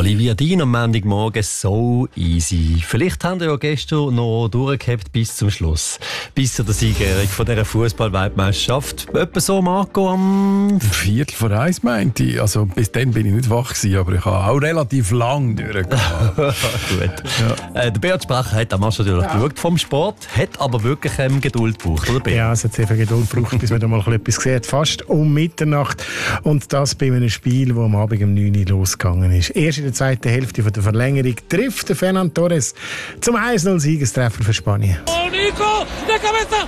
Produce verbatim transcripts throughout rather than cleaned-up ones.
Olivia Dean am Montagmorgen so easy. Vielleicht haben wir ja gestern noch durchgehabt bis zum Schluss. Bis zu der Siegerehrung von dieser Fußball-Weltmeisterschaft. Etwa so, Marco, am Viertel vor eins, meinte ich. Also bis dann bin ich nicht wach gewesen, aber ich habe auch relativ lang durchgegangen. Gut. Ja. Äh, der Beat Spracher hat am Match natürlich ja. geschaut vom Sport, hat aber wirklich ähm, Geduld gebraucht, oder Beat? Ja, es hat sehr viel Geduld gebraucht, bis man da mal etwas gesehen hat. Fast um Mitternacht. Und das bei einem Spiel, das am Abend um neun Uhr losgegangen ist. Erst in der zweiten Hälfte von der Verlängerung trifft der Fernan Torres zum eins null Siegestreffer für Spanien. Oh, Nico! De cabeza!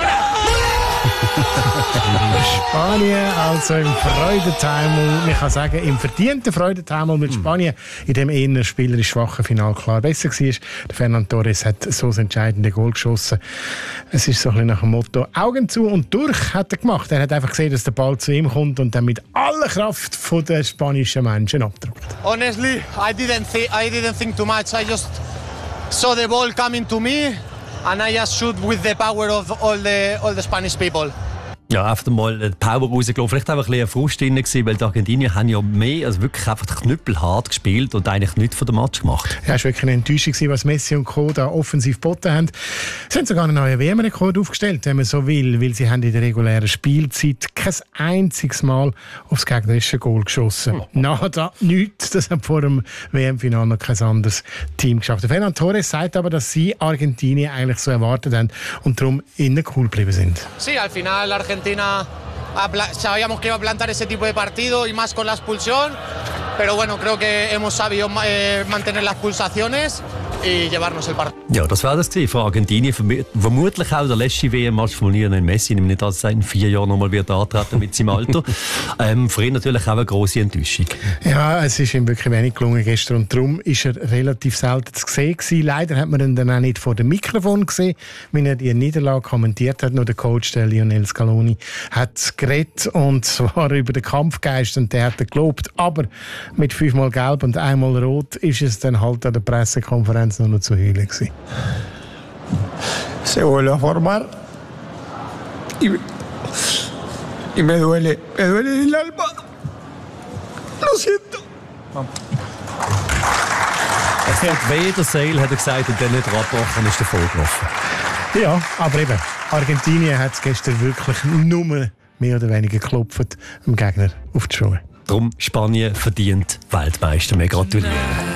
Spanien also im Freudentaumel, ich kann sagen, im verdienten Freudentaumel mit Spanien in dem eher spielerisch schwachen Final klar besser war. Der Fernan Torres hat so das entscheidende Goal geschossen. Es ist so ein bisschen nach dem Motto Augen zu und durch hat er gemacht. Er hat einfach gesehen, dass der Ball zu ihm kommt und dann mit aller Kraft von den spanischen Menschen abdrückt. Honestly, I didn't think I didn't think too much. I just saw the ball coming to me and I just shoot with the power of all the all the Spanish people. Ja, einfach mal die Power rausgelassen. Vielleicht auch ein bisschen Frust drin gewesen, weil die Argentinier haben ja mehr, also wirklich einfach knüppelhart gespielt und eigentlich nichts von dem Match gemacht. Ja, es war wirklich eine Enttäuschung, was Messi und Co. da offensiv geboten haben. Sie haben sogar einen neuen W M-Rekord aufgestellt, wenn man so will, weil sie haben in der regulären Spielzeit kein einziges Mal aufs gegnerische Goal geschossen. Oh. Nada, nichts. Das hat vor dem W M-Finale noch kein anderes Team geschafft. Fernan Torres sagt aber, dass sie Argentinien eigentlich so erwartet haben und darum innen cool geblieben sind. Sí, al final Argentina sabíamos que iba a plantar ese tipo de partido y más con la expulsión, pero bueno, creo que hemos sabido eh, mantener las pulsaciones y llevarnos el partido. Ja, das war das von Argentinien. Vermutlich auch der letzte W M-Match von Lionel Messi. Ich nehme nicht, dass er in vier Jahren noch mal wird antreten mit seinem Alter. ähm, für ihn natürlich auch eine grosse Enttäuschung. Ja, es ist ihm wirklich wenig gelungen gestern und darum ist er relativ selten zu sehen gewesen. Leider hat man ihn dann auch nicht vor dem Mikrofon gesehen, wenn er die Niederlage kommentiert hat. Nur der Coach, der Lionel Scaloni, hat geredet und zwar über den Kampfgeist und der hat er gelobt. Aber mit fünfmal Gelb und einmal Rot ist es dann halt an der Pressekonferenz nur noch zu heulen gewesen. Se vuelve a formar y, y me duele, me duele el alma. Lo siento. Es tut weh, der Seil, hat er gesagt, und dann nicht abgebrochen ist der vorgelaufen. Ja, aber eben, Argentinien hat es gestern wirklich nur mehr oder weniger geklopft, dem Gegner auf die Schuhe. Darum Spanien verdient Weltmeister. Wir gratulieren.